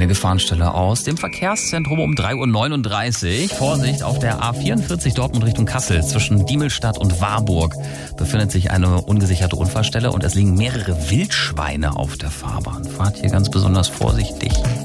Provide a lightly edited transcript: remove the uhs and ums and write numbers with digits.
Eine Gefahrenstelle aus dem Verkehrszentrum um 3:39 Uhr. Vorsicht, auf der A44 Dortmund Richtung Kassel zwischen Diemelstadt und Warburg befindet sich eine ungesicherte Unfallstelle und es liegen mehrere Wildschweine auf der Fahrbahn. Fahrt hier ganz besonders vorsichtig.